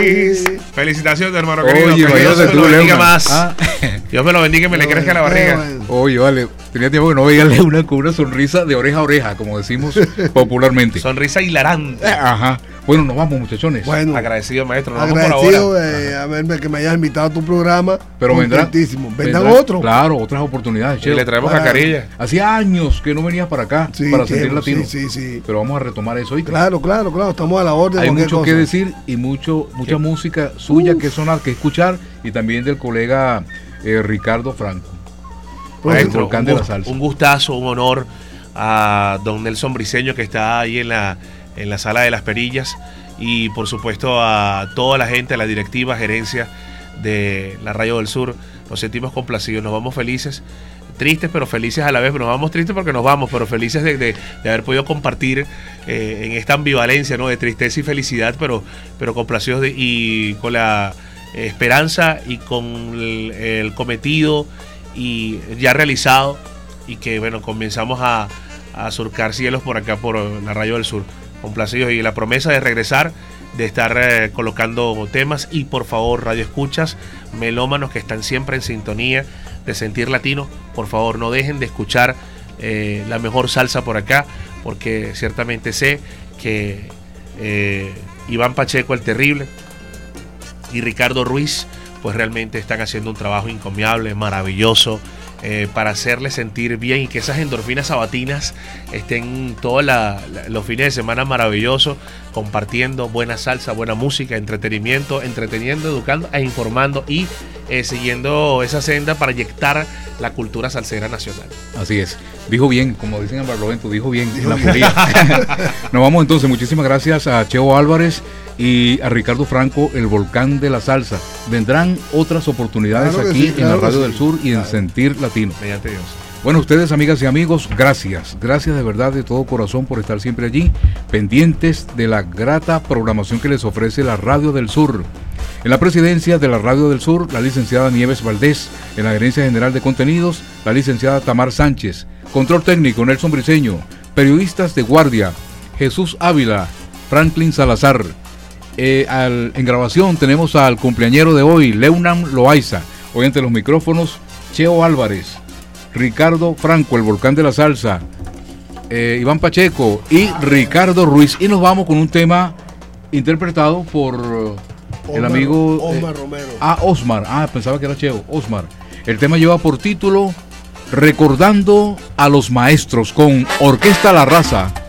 Felicitaciones, hermano querido. Oye, que Dios me lo bendiga más. Dios me lo bendiga y me le crezca la barriga. Oye, vale, tenía tiempo que no veía a Leuna con una sonrisa de oreja a oreja, como decimos popularmente. Sonrisa hilarante. Ajá. Bueno, nos vamos, muchachones. Bueno, agradecido, maestro. Nos vamos agradecido por ahora. A verme que me hayas invitado a tu programa. Pero vendrán otros. Claro, otras oportunidades. Y le traemos cacarilla. Hacía años que no venías para acá, Sí, para Sentir Latino. Sí. Pero vamos a retomar eso hoy. Claro, estamos a la orden. Hay mucho cosa que decir y mucha música suya que sonar, que escuchar, y también del colega Ricardo Franco. Maestro, Volcán de la Salsa. Un gustazo, un honor a don Nelson Briceño, que está ahí en la sala de las perillas, y por supuesto a toda la gente, a la directiva, gerencia de la Radio del Sur. Nos sentimos complacidos, nos vamos felices, tristes pero felices a la vez. Nos vamos tristes porque nos vamos, pero felices de haber podido compartir en esta ambivalencia, ¿no?, de tristeza y felicidad, pero complacidos y con la esperanza y con el cometido y ya realizado, y que bueno, comenzamos a surcar cielos por acá, por la Radio del Sur. Complacidos, y la promesa de regresar, de estar colocando temas. Y por favor, radio escuchas, melómanos que están siempre en sintonía de Sentir Latino, por favor no dejen de escuchar la mejor salsa por acá, porque ciertamente sé que Iván Pacheco el Terrible y Ricardo Ruiz pues realmente están haciendo un trabajo encomiable, maravilloso, para hacerle sentir bien, y que esas endorfinas sabatinas estén todos los fines de semana maravillosos, compartiendo buena salsa, buena música, entretenimiento, entreteniendo, educando e informando, y siguiendo esa senda para inyectar la cultura salsera nacional. Así es, dijo bien, como dicen en Barlovento, dijo bien en la polía. Nos vamos entonces, muchísimas gracias a Cheo Álvarez y a Ricardo Franco, el Volcán de la Salsa. Vendrán otras oportunidades aquí en la Radio del Sur y en Sentir Latino. Mediante Dios. Bueno, ustedes, amigas y amigos, gracias de verdad, de todo corazón, por estar siempre allí, pendientes de la grata programación que les ofrece la Radio del Sur. En la presidencia de la Radio del Sur, la licenciada Nieves Valdés. En la gerencia general de contenidos, la licenciada Tamar Sánchez. Control técnico, Nelson Briceño. Periodistas de guardia, Jesús Ávila, Franklin Salazar. En grabación tenemos al cumpleañero de hoy, Leunam Loaiza. Hoy ante los micrófonos, Cheo Álvarez, Ricardo Franco, el Volcán de la Salsa, Iván Pacheco y Ricardo Ruiz. Y nos vamos con un tema interpretado por el amigo Osmar Romero. Osmar. Pensaba que era Cheo. Osmar. El tema lleva por título Recordando a los Maestros, con Orquesta La Raza.